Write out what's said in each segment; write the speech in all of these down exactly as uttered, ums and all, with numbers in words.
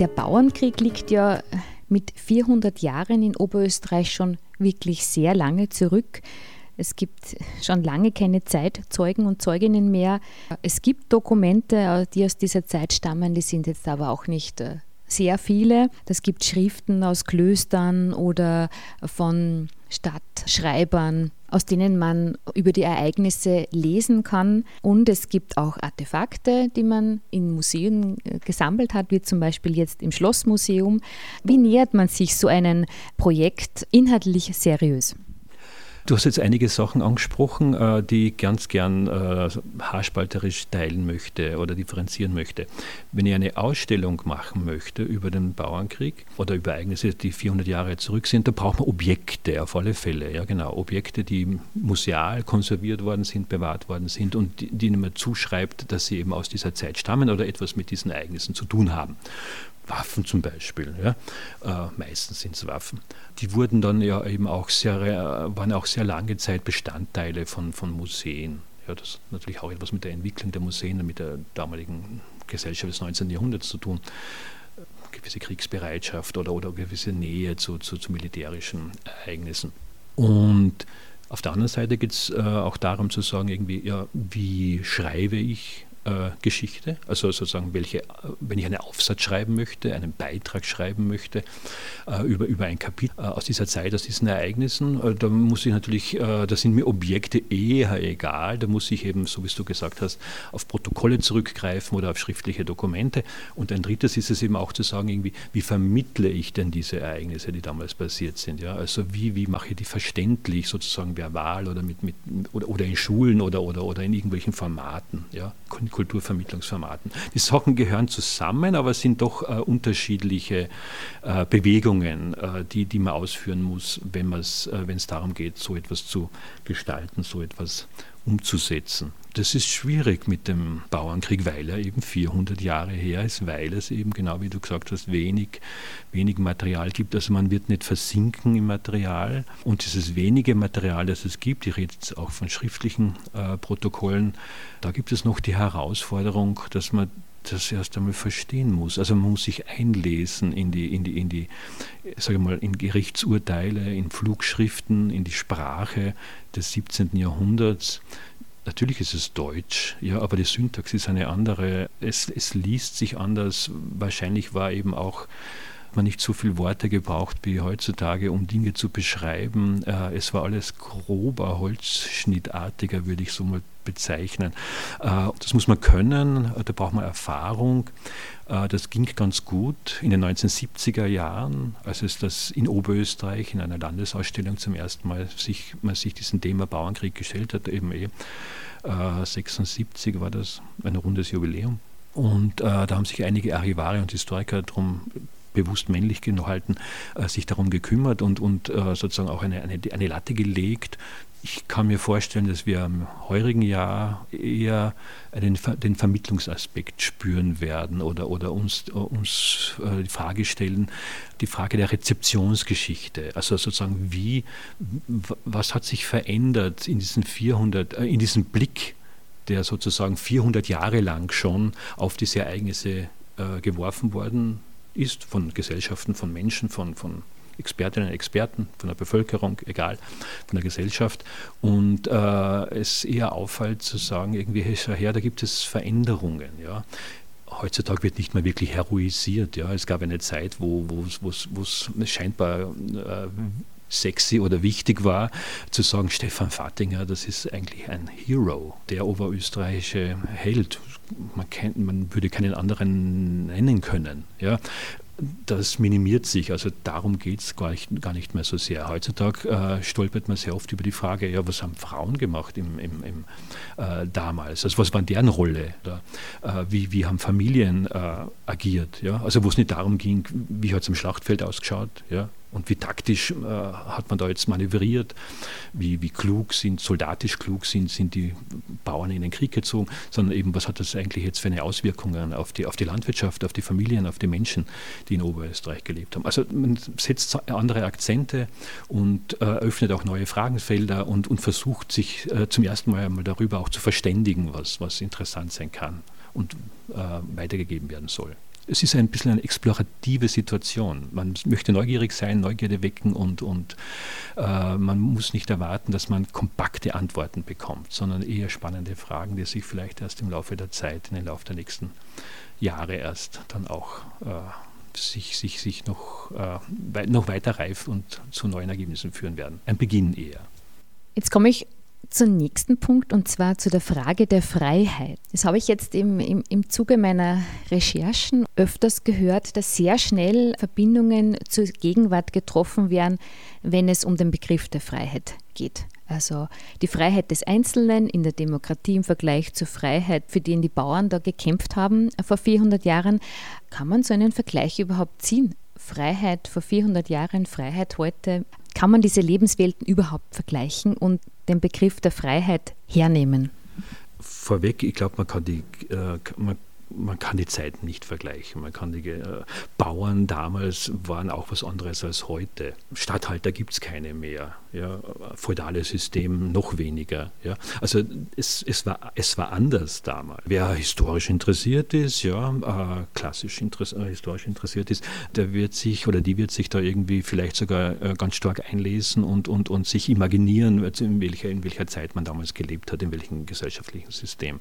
Der Bauernkrieg liegt ja mit vierhundert Jahren in Oberösterreich schon wirklich sehr lange zurück. Es gibt schon lange keine Zeitzeugen und Zeuginnen mehr. Es gibt Dokumente, die aus dieser Zeit stammen, die sind jetzt aber auch nicht sehr viele. Es gibt Schriften aus Klöstern oder von Stadtschreibern, aus denen man über die Ereignisse lesen kann. Und es gibt auch Artefakte, die man in Museen gesammelt hat, wie zum Beispiel jetzt im Schlossmuseum. Wie nähert man sich so einem Projekt inhaltlich seriös? Du hast jetzt einige Sachen angesprochen, die ich ganz gern äh, haarspalterisch teilen möchte oder differenzieren möchte. Wenn ich eine Ausstellung machen möchte über den Bauernkrieg oder über Ereignisse, die vierhundert Jahre zurück sind, da braucht man Objekte auf alle Fälle. Ja, genau, Objekte, die museal konserviert worden sind, bewahrt worden sind und die, denen man zuschreibt, dass sie eben aus dieser Zeit stammen oder etwas mit diesen Ereignissen zu tun haben. Waffen zum Beispiel, ja. Äh, meistens sind es Waffen. Die wurden dann ja eben auch sehr, äh, waren auch sehr lange Zeit Bestandteile von, von Museen. Ja, das hat natürlich auch etwas mit der Entwicklung der Museen, mit der damaligen Gesellschaft des neunzehnten Jahrhunderts zu tun. Gewisse Kriegsbereitschaft oder, oder gewisse Nähe zu, zu, zu militärischen Ereignissen. Und auf der anderen Seite geht es äh, auch darum zu sagen, irgendwie, ja, wie schreibe ich Äh, Geschichte, also sozusagen, welche, wenn ich einen Aufsatz schreiben möchte, einen Beitrag schreiben möchte äh, über, über ein Kapitel äh, aus dieser Zeit, aus diesen Ereignissen, äh, da muss ich natürlich, äh, da sind mir Objekte eher egal, da muss ich eben, so wie du gesagt hast, auf Protokolle zurückgreifen oder auf schriftliche Dokumente. Und ein drittes ist es eben auch zu sagen, irgendwie, wie vermittle ich denn diese Ereignisse, die damals passiert sind, ja? Also wie, wie mache ich die verständlich, sozusagen verbal oder mit, mit oder, oder in Schulen oder, oder, oder in irgendwelchen Formaten, ja? Kulturvermittlungsformaten. Die Sachen gehören zusammen, aber es sind doch äh, unterschiedliche äh, Bewegungen, äh, die, die man ausführen muss, wenn es äh, wenn es darum geht, so etwas zu gestalten, so etwas umzusetzen. Das ist schwierig mit dem Bauernkrieg, weil er eben vierhundert Jahre her ist, weil es eben, genau wie du gesagt hast, wenig, wenig Material gibt. Also man wird nicht versinken im Material. Und dieses wenige Material, das es gibt, ich rede jetzt auch von schriftlichen äh, Protokollen, da gibt es noch die Herausforderung, dass man das erst einmal verstehen muss. Also man muss sich einlesen in die, in die, in die, sage ich mal, in Gerichtsurteile, in Flugschriften, in die Sprache des siebzehnten Jahrhunderts. Natürlich ist es Deutsch, ja, aber die Syntax ist eine andere. Es, es liest sich anders. Wahrscheinlich war eben auch man nicht so viele Worte gebraucht wie heutzutage, um Dinge zu beschreiben. Äh, es war alles grober, holzschnittartiger, würde ich so mal bezeichnen. Äh, das muss man können, da braucht man Erfahrung. Äh, das ging ganz gut in den neunzehnhundertsiebziger Jahren, als es das in Oberösterreich in einer Landesausstellung zum ersten Mal sich, man sich diesem Thema Bauernkrieg gestellt hat, eben eh äh, sechsundsiebzig war das, ein rundes Jubiläum. Und äh, da haben sich einige Archivare und Historiker darum bewusst männlich gehalten, äh, sich darum gekümmert und, und äh, sozusagen auch eine, eine, eine Latte gelegt. Ich kann mir vorstellen, dass wir im heurigen Jahr eher den, den Vermittlungsaspekt spüren werden oder, oder uns, uns äh, die Frage stellen, die Frage der Rezeptionsgeschichte. Also sozusagen, wie, was hat sich verändert in diesen vierhundert, äh, in diesem Blick, der sozusagen vierhundert Jahre lang schon auf diese Ereignisse äh, geworfen worden ist, von Gesellschaften, von Menschen, von, von Expertinnen und Experten, von der Bevölkerung, egal, von der Gesellschaft. Und äh, es eher auffällt zu sagen, irgendwie, her, da gibt es Veränderungen. Ja. Heutzutage wird nicht mehr wirklich heroisiert. Ja. Es gab eine Zeit, wo es scheinbar äh, sexy oder wichtig war, zu sagen, Stefan Fattinger, das ist eigentlich ein Hero, der oberösterreichische Held. Man, kennt, man würde keinen anderen nennen können. Ja. Das minimiert sich, also darum geht es gar nicht, gar nicht mehr so sehr. Heutzutage äh, stolpert man sehr oft über die Frage, ja, was haben Frauen gemacht im, im, im, äh, damals? Also was war deren Rolle? Oder, äh, wie, wie haben Familien äh, agiert? Ja? Also wo es nicht darum ging, wie hat es im Schlachtfeld ausgeschaut, ja? Und wie taktisch äh, hat man da jetzt manövriert, wie, wie klug sind, soldatisch klug sind, sind die Bauern in den Krieg gezogen, sondern eben, was hat das eigentlich jetzt für eine Auswirkungen auf die, auf die Landwirtschaft, auf die Familien, auf die Menschen, die in Oberösterreich gelebt haben. Also man setzt andere Akzente und äh, öffnet auch neue Fragenfelder und, und versucht sich äh, zum ersten Mal einmal darüber auch zu verständigen, was, was interessant sein kann und äh, weitergegeben werden soll. Es ist ein bisschen eine explorative Situation. Man möchte neugierig sein, Neugierde wecken und, und äh, man muss nicht erwarten, dass man kompakte Antworten bekommt, sondern eher spannende Fragen, die sich vielleicht erst im Laufe der Zeit, in den Laufe der nächsten Jahre erst dann auch äh, sich, sich, sich noch, äh, wei- noch weiter reif und zu neuen Ergebnissen führen werden. Ein Beginn eher. Jetzt komme ich zum nächsten Punkt, und zwar zu der Frage der Freiheit. Das habe ich jetzt im, im, im Zuge meiner Recherchen öfters gehört, dass sehr schnell Verbindungen zur Gegenwart getroffen werden, wenn es um den Begriff der Freiheit geht. Also die Freiheit des Einzelnen in der Demokratie im Vergleich zur Freiheit, für die die Bauern da gekämpft haben vor vierhundert Jahren. Kann man so einen Vergleich überhaupt ziehen? Freiheit vor vierhundert Jahren, Freiheit heute. Kann man diese Lebenswelten überhaupt vergleichen und den Begriff der Freiheit hernehmen? Vorweg, ich glaube, man kann die, äh, man, man kann die Zeiten nicht vergleichen. Man kann die äh, Bauern damals waren auch was anderes als heute. Statthalter gibt es keine mehr. Ja, feudales System noch weniger. Ja. Also es, es, war, es war anders damals. Wer historisch interessiert ist, ja, äh, klassisch interess- äh, historisch interessiert ist, der wird sich oder die wird sich da irgendwie vielleicht sogar äh, ganz stark einlesen und, und, und sich imaginieren, in welcher, in welcher Zeit man damals gelebt hat, in welchem gesellschaftlichen System.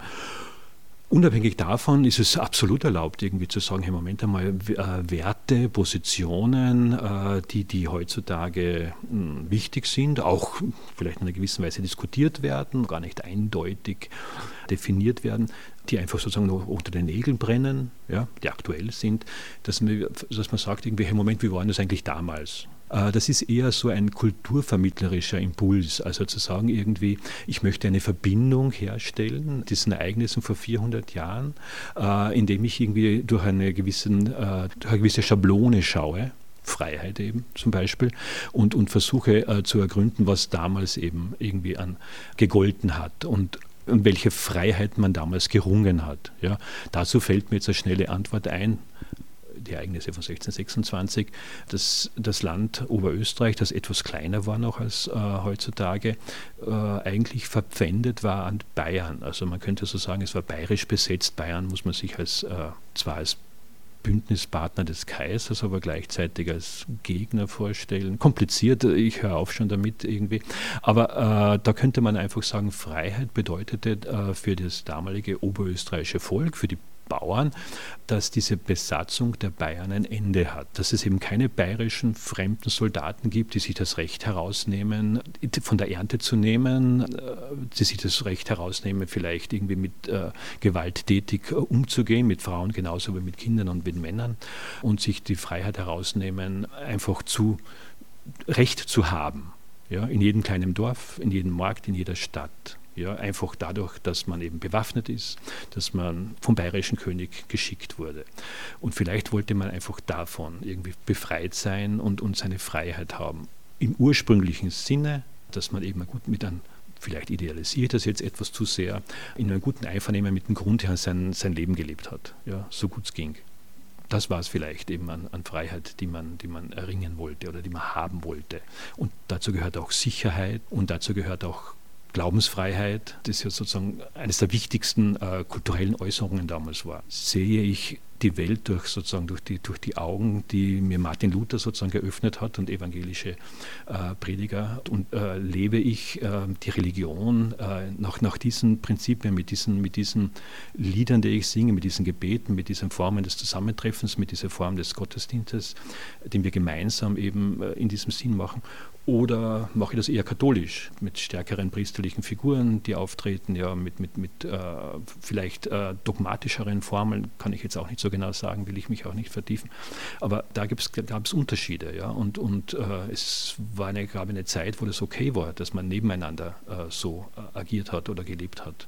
Unabhängig davon ist es absolut erlaubt, irgendwie zu sagen, hey, Moment einmal, äh, Werte, Positionen, äh, die, die heutzutage mh, wichtig sind, auch vielleicht in einer gewissen Weise diskutiert werden, gar nicht eindeutig definiert werden, die einfach sozusagen noch unter den Nägeln brennen, ja, die aktuell sind, dass man, dass man sagt, irgendwie, hey, Moment, wie war das eigentlich damals? Das ist eher so ein kulturvermittlerischer Impuls, also zu sagen irgendwie, ich möchte eine Verbindung herstellen, diesen Ereignissen vor vierhundert Jahren, äh, indem ich irgendwie durch eine, gewissen, äh, durch eine gewisse Schablone schaue, Freiheit eben zum Beispiel, und, und versuche äh, zu ergründen, was damals eben irgendwie an gegolten hat und um welche Freiheit man damals gerungen hat. Ja. Dazu fällt mir jetzt eine schnelle Antwort ein. Die Ereignisse von sechzehnhundertsechsundzwanzig, das, das Land Oberösterreich, das etwas kleiner war noch als äh, heutzutage, äh, eigentlich verpfändet war an Bayern. Also man könnte so sagen, es war bayerisch besetzt. Bayern muss man sich als, äh, zwar als Bündnispartner des Kaisers, aber gleichzeitig als Gegner vorstellen. Kompliziert, ich höre auf schon damit irgendwie. Aber äh, da könnte man einfach sagen, Freiheit bedeutete äh, für das damalige oberösterreichische Volk, für die Bauern, dass diese Besatzung der Bayern ein Ende hat. Dass es eben keine bayerischen fremden Soldaten gibt, die sich das Recht herausnehmen, von der Ernte zu nehmen, die sich das Recht herausnehmen, vielleicht irgendwie mit äh, gewalttätig äh, umzugehen, mit Frauen genauso wie mit Kindern und mit Männern, und sich die Freiheit herausnehmen, einfach zu Recht zu haben. Ja, in jedem kleinen Dorf, in jedem Markt, in jeder Stadt. Ja, einfach dadurch, dass man eben bewaffnet ist, dass man vom bayerischen König geschickt wurde. Und vielleicht wollte man einfach davon irgendwie befreit sein und, und seine Freiheit haben. Im ursprünglichen Sinne, dass man eben gut mit einem, vielleicht idealisiert das jetzt etwas zu sehr, in einem guten Einvernehmen mit dem Grundherrn sein, sein Leben gelebt hat, ja, so gut es ging. Das war es vielleicht eben an, an Freiheit, die man, die man erringen wollte oder die man haben wollte. Und dazu gehört auch Sicherheit und dazu gehört auch Glaubensfreiheit, das ja sozusagen eines der wichtigsten äh, kulturellen Äußerungen damals war. Sehe ich die Welt durch sozusagen durch die, durch die Augen, die mir Martin Luther sozusagen geöffnet hat und evangelische äh, Prediger, und äh, lebe ich äh, die Religion äh, nach, nach diesen Prinzipien, mit diesen, mit diesen Liedern, die ich singe, mit diesen Gebeten, mit diesen Formen des Zusammentreffens, mit dieser Form des Gottesdienstes, den wir gemeinsam eben äh, in diesem Sinn machen. Oder mache ich das eher katholisch, mit stärkeren priesterlichen Figuren, die auftreten, ja, mit, mit, mit äh, vielleicht äh, dogmatischeren Formeln, kann ich jetzt auch nicht so genau sagen, will ich mich auch nicht vertiefen. Aber da gab es Unterschiede. Ja, und und äh, es war eine, glaube ich, eine Zeit, wo das okay war, dass man nebeneinander äh, so äh, agiert hat oder gelebt hat.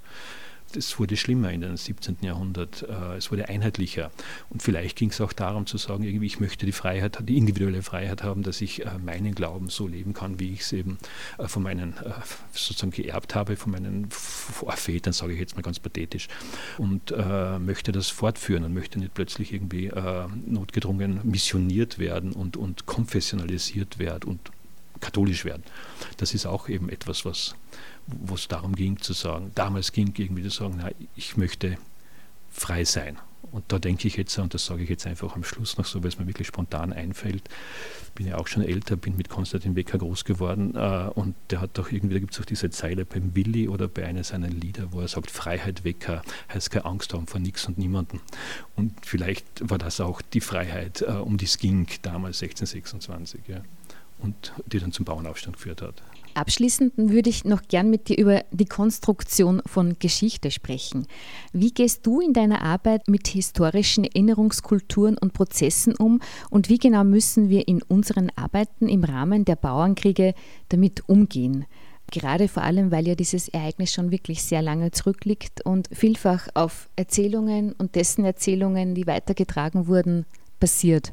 Es wurde schlimmer in dem siebzehnten Jahrhundert, äh, es wurde einheitlicher. Und vielleicht ging es auch darum zu sagen, irgendwie, ich möchte die Freiheit, die individuelle Freiheit haben, dass ich äh, meinen Glauben so leben kann, wie ich es eben äh, von meinen, äh, sozusagen geerbt habe, von meinen Vorvätern, sage ich jetzt mal ganz pathetisch. Und äh, möchte das fortführen und möchte nicht plötzlich irgendwie äh, notgedrungen missioniert werden und, und konfessionalisiert werden und katholisch werden. Das ist auch eben etwas, was wo es darum ging zu sagen, damals ging irgendwie zu sagen, na, ich möchte frei sein. Und da denke ich jetzt, und das sage ich jetzt einfach am Schluss noch so, weil es mir wirklich spontan einfällt, bin ja auch schon älter, bin mit Konstantin Wecker groß geworden äh, und der hat doch irgendwie, da gibt es auch diese Zeile beim Willi oder bei einer seiner Lieder, wo er sagt, Freiheit Wecker heißt keine Angst haben vor nichts und niemanden. Und vielleicht war das auch die Freiheit, äh, um die es ging, damals sechzehnhundertsechsundzwanzig, ja, und die dann zum Bauernaufstand geführt hat. Abschließend würde ich noch gern mit dir über die Konstruktion von Geschichte sprechen. Wie gehst du in deiner Arbeit mit historischen Erinnerungskulturen und Prozessen um und wie genau müssen wir in unseren Arbeiten im Rahmen der Bauernkriege damit umgehen? Gerade vor allem, weil ja dieses Ereignis schon wirklich sehr lange zurückliegt und vielfach auf Erzählungen und dessen Erzählungen, die weitergetragen wurden, basiert.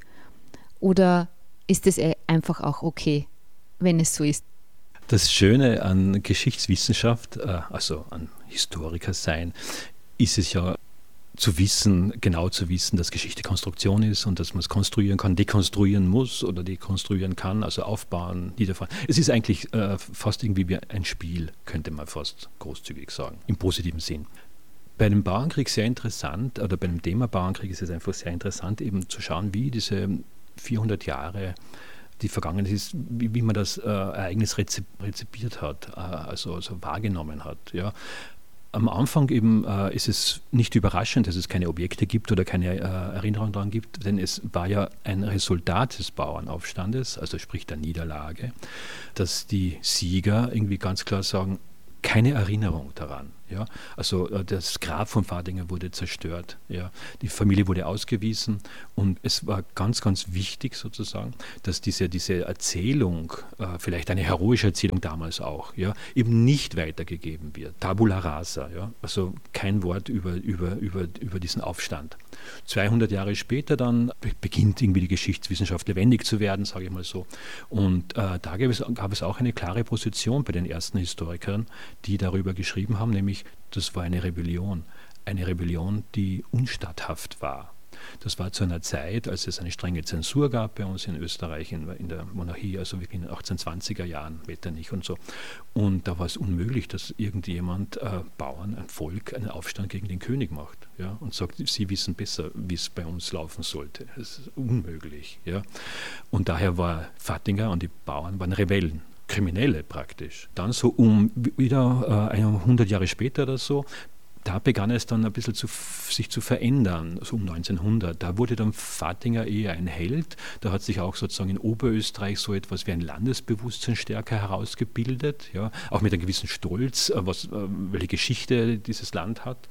Oder ist es einfach auch okay, wenn es so ist? Das Schöne an Geschichtswissenschaft, also an Historiker sein, ist es ja zu wissen, genau zu wissen, dass Geschichte Konstruktion ist und dass man es konstruieren kann, dekonstruieren muss oder dekonstruieren kann, also aufbauen, niederfahren. Es ist eigentlich äh, fast irgendwie wie ein Spiel, könnte man fast großzügig sagen, im positiven Sinn. Bei dem Bauernkrieg sehr interessant, oder bei dem Thema Bauernkrieg ist es einfach sehr interessant, eben zu schauen, wie diese vierhundert Jahre die vergangen ist, wie, wie man das äh, Ereignis rezipiert hat, äh, also, also wahrgenommen hat. Ja. Am Anfang eben äh, ist es nicht überraschend, dass es keine Objekte gibt oder keine äh, Erinnerung daran gibt, denn es war ja ein Resultat des Bauernaufstandes, also sprich der Niederlage, dass die Sieger irgendwie ganz klar sagen, keine Erinnerung daran. Ja? Also äh, das Grab von Fadinger wurde zerstört, ja? Die Familie wurde ausgewiesen und es war ganz, ganz wichtig sozusagen, dass diese, diese Erzählung, äh, vielleicht eine heroische Erzählung damals auch, ja, eben nicht weitergegeben wird. Tabula rasa, ja? Also kein Wort über, über, über, über diesen Aufstand. zweihundert Jahre später dann beginnt irgendwie die Geschichtswissenschaft lebendig zu werden, sage ich mal so. Und äh, da gab es, gab es auch eine klare Position bei den ersten Historikern, die darüber geschrieben haben, nämlich das war eine Rebellion, eine Rebellion, die unstatthaft war. Das war zu einer Zeit, als es eine strenge Zensur gab bei uns in Österreich, in, in der Monarchie, also wirklich in den achtzehnhundertzwanziger Jahren, Metternich und so. Und da war es unmöglich, dass irgendjemand, äh, Bauern, ein Volk, einen Aufstand gegen den König macht, ja, und sagt, sie wissen besser, wie es bei uns laufen sollte. Das ist unmöglich. Ja. Und daher war Fadinger und die Bauern waren Rebellen. Kriminelle praktisch. Dann so um wieder äh, hundert Jahre später oder so, da begann es dann ein bisschen zu, sich zu verändern, so um neunzehnhundert. Da wurde dann Fadinger eher ein Held. Da hat sich auch sozusagen in Oberösterreich so etwas wie ein Landesbewusstsein stärker herausgebildet, ja, auch mit einem gewissen Stolz, was, welche Geschichte dieses Land hat.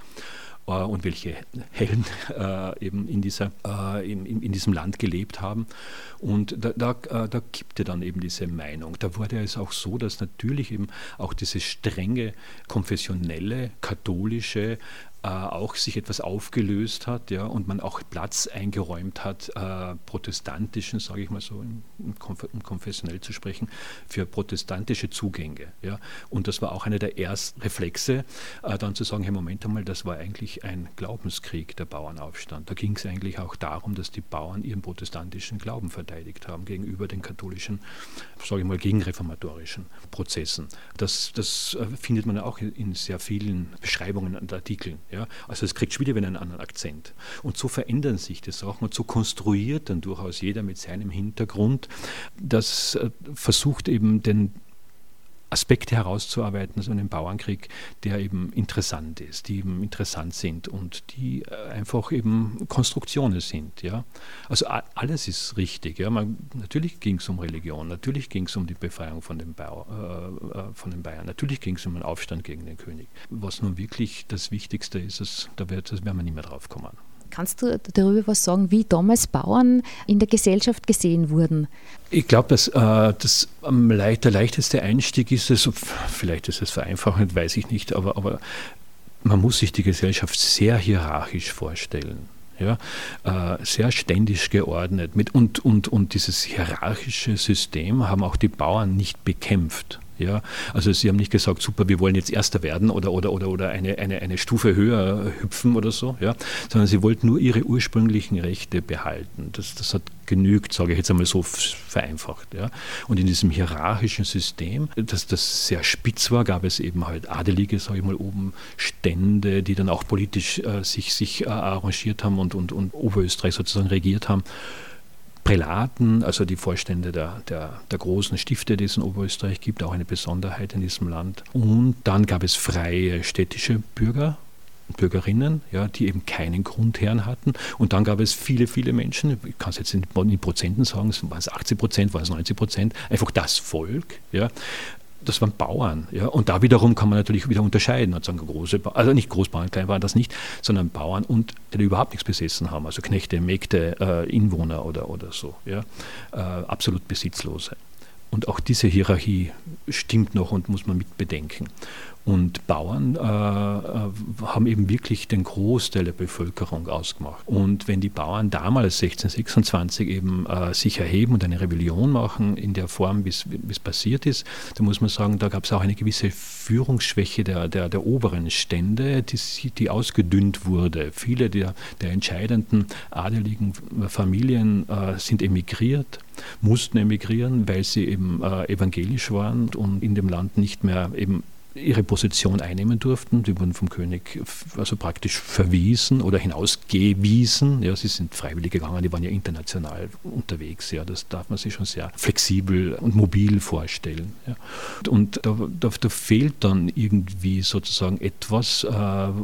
Und welche Helden äh, eben in, dieser, äh, in, in diesem Land gelebt haben. Und da, da, äh, da kippte dann eben diese Meinung. Da wurde es auch so, dass natürlich eben auch diese strenge, konfessionelle, katholische äh, auch sich etwas aufgelöst hat, ja, und man auch Platz eingeräumt hat, äh, protestantischen, sage ich mal so, um, um konfessionell zu sprechen, für protestantische Zugänge. Ja. Und das war auch einer der ersten Reflexe, äh, dann zu sagen, hey, Moment einmal, das war eigentlich ein Glaubenskrieg, der Bauernaufstand. Da ging es eigentlich auch darum, dass die Bauern ihren protestantischen Glauben verteidigt haben gegenüber den katholischen, sage ich mal, gegenreformatorischen Prozessen. Das, das äh, findet man auch in, in sehr vielen Beschreibungen und Artikeln. Ja? Also es kriegt schon wieder einen anderen Akzent. Und so verändern sich die Sachen und so konstruiert dann durchaus jeder mit seinem Hintergrund, das äh, versucht eben den Aspekte herauszuarbeiten, also einen Bauernkrieg, der eben interessant ist, die eben interessant sind und die einfach eben Konstruktionen sind. Ja? Also alles ist richtig. Ja? Man, natürlich ging es um Religion, natürlich ging es um die Befreiung von den, Bau, äh, von den Bayern, natürlich ging es um einen Aufstand gegen den König. Was nun wirklich das Wichtigste ist, das, da wird, das werden wir nicht mehr drauf kommen. Kannst du darüber was sagen, wie damals Bauern in der Gesellschaft gesehen wurden? Ich glaube, dass äh, das am leicht, der leichteste Einstieg ist es, vielleicht ist es vereinfachend, weiß ich nicht, aber, aber man muss sich die Gesellschaft sehr hierarchisch vorstellen. Ja, äh, sehr ständisch geordnet. Mit, und, und, und dieses hierarchische System haben auch die Bauern nicht bekämpft. Ja? Also sie haben nicht gesagt, super, wir wollen jetzt Erster werden oder, oder, oder, oder eine, eine, eine Stufe höher hüpfen oder so, ja? Sondern sie wollten nur ihre ursprünglichen Rechte behalten. Das, das hat genügt, sage ich jetzt einmal so vereinfacht. Ja? Und in diesem hierarchischen System, das, das sehr spitz war, gab es eben halt Adelige, sage ich mal, oben Stände, die dann auch politisch äh, sich, sich äh, arrangiert haben und, und, und Oberösterreich sozusagen regiert haben. Prälaten, also die Vorstände der, der, der großen Stifte, die es in Oberösterreich gibt, auch eine Besonderheit in diesem Land. Und dann gab es freie städtische Bürger, Bürgerinnen, ja, die eben keinen Grundherrn hatten. Und dann gab es viele, viele Menschen, ich kann es jetzt in, in Prozenten sagen, waren es achtzig Prozent, waren es neunzig Prozent, einfach das Volk, ja, das waren Bauern. Ja, und da wiederum kann man natürlich wieder unterscheiden und sagen, große, also nicht Großbauern, klein waren das nicht, sondern Bauern und die überhaupt nichts besessen haben, also Knechte, Mägde, äh, Inwohner oder, oder so, ja, äh, absolut Besitzlose. Und auch diese Hierarchie stimmt noch und muss man mit bedenken. Und Bauern äh, haben eben wirklich den Großteil der Bevölkerung ausgemacht. Und wenn die Bauern damals sechzehnhundertsechsundzwanzig eben äh, sich erheben und eine Rebellion machen in der Form, wie es passiert ist, dann muss man sagen, da gab es auch eine gewisse Führungsschwäche der, der, der oberen Stände, die, die ausgedünnt wurde. Viele der, der entscheidenden adeligen Familien äh, sind emigriert, mussten emigrieren, weil sie eben äh, evangelisch waren und in dem Land nicht mehr eben ihre Position einnehmen durften. Die wurden vom König also praktisch verwiesen oder hinausgewiesen. Ja, sie sind freiwillig gegangen, die waren ja international unterwegs. Ja, das darf man sich schon sehr flexibel und mobil vorstellen. Ja. Und da, da, da fehlt dann irgendwie sozusagen etwas, äh,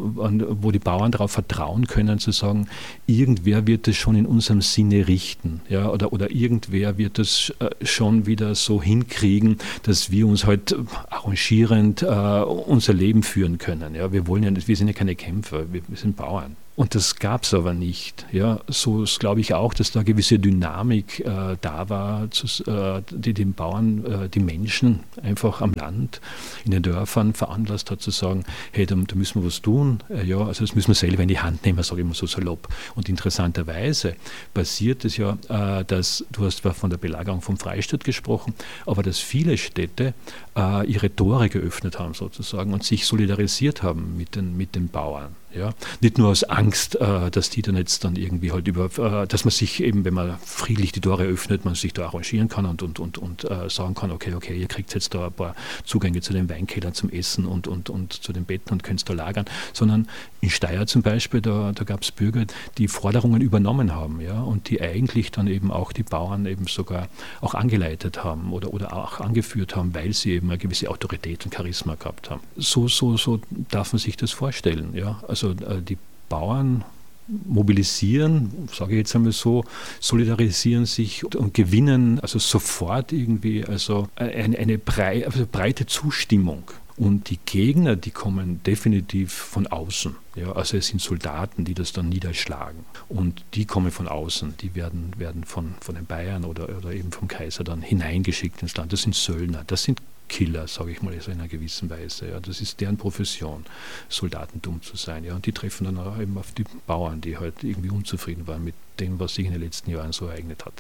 wo die Bauern darauf vertrauen können, zu sagen, irgendwer wird es schon in unserem Sinne richten. Ja, oder, oder irgendwer wird es äh, schon wieder so hinkriegen, dass wir uns halt arrangierend äh, unser Leben führen können. Ja, wir wollen ja nicht, wir sind ja keine Kämpfer, wir, wir sind Bauern. Und das gab es aber nicht. Ja, so glaube ich auch, dass da eine gewisse Dynamik äh, da war, zu, äh, die den Bauern, äh, die Menschen einfach am Land, in den Dörfern veranlasst hat zu sagen, hey, da, da müssen wir was tun. Äh, ja, also das müssen wir selber in die Hand nehmen, sage ich mal so salopp. Und interessanterweise passiert es ja, äh, dass, du hast zwar von der Belagerung vom Freistaat gesprochen, aber dass viele Städte äh, ihre Tore geöffnet haben sozusagen und sich solidarisiert haben mit den, mit den Bauern. Ja, nicht nur aus Angst, äh, dass die dann jetzt dann irgendwie halt über, äh, dass man sich eben, wenn man friedlich die Tore öffnet, man sich da arrangieren kann und, und, und, und äh, sagen kann, okay, okay, ihr kriegt jetzt da ein paar Zugänge zu den Weinkellern zum Essen und, und, und zu den Betten und könnt da lagern, sondern in Steyr zum Beispiel, da, da gab es Bürger, die Forderungen übernommen haben, ja, und die eigentlich dann eben auch die Bauern eben sogar auch angeleitet haben oder, oder auch angeführt haben, weil sie eben eine gewisse Autorität und Charisma gehabt haben. So, so, so darf man sich das vorstellen, ja, also die Bauern mobilisieren, sage ich jetzt einmal so, solidarisieren sich und gewinnen also sofort irgendwie also eine, eine brei, also breite Zustimmung. Und die Gegner, die kommen definitiv von außen. Ja, also es sind Soldaten, die das dann niederschlagen. Und die kommen von außen. Die werden, werden von, von den Bayern oder, oder eben vom Kaiser dann hineingeschickt ins Land. Das sind Söldner, das sind Killer, sage ich mal so in einer gewissen Weise. Ja, das ist deren Profession, Soldatentum zu sein. Ja, und die treffen dann auch eben auf die Bauern, die halt irgendwie unzufrieden waren mit dem, was sich in den letzten Jahren so ereignet hat.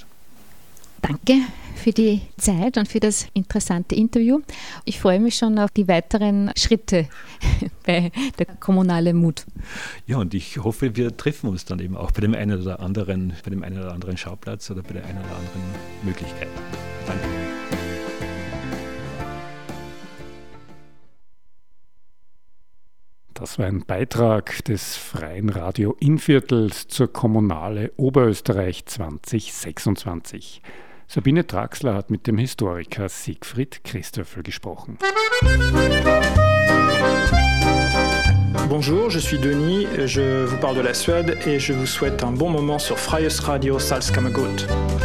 Danke für die Zeit und für das interessante Interview. Ich freue mich schon auf die weiteren Schritte bei der Kommunale Mut. Ja, und ich hoffe, wir treffen uns dann eben auch bei dem einen oder anderen, bei dem einen oder anderen Schauplatz oder bei der einen oder anderen Möglichkeit. Danke. Das war ein Beitrag des Freien Radio Innviertels zur Kommunale Oberösterreich zwanzig sechsundzwanzig. Sabine Traxler hat mit dem Historiker Siegfried Christoffel gesprochen. Bonjour, je suis Denis, je vous parle de la Suède et je vous souhaite un bon moment sur Freies Radio Salzkammergut.